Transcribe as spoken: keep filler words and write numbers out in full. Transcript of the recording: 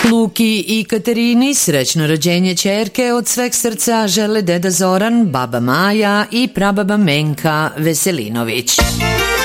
Luki i Katerini srećno rođenje ćerke od sveg srca žele deda Zoran, baba Maja i prababa Menka Veselinović.